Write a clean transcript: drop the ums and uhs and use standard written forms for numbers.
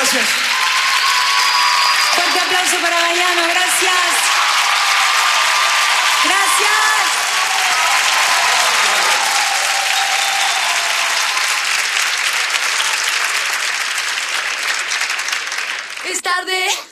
gracias. Fuerte aplauso para Galeano, gracias. Gracias. Es tarde.